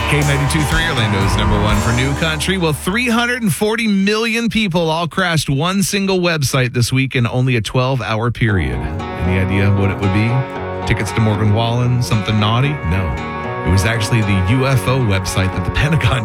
K92.3, Orlando's number one for new country. Well, 340 million people all crashed one single website this week in only a 12-hour period. Any idea what it would be? Tickets to Morgan Wallen? Something naughty? No. It was actually the UFO website that the Pentagon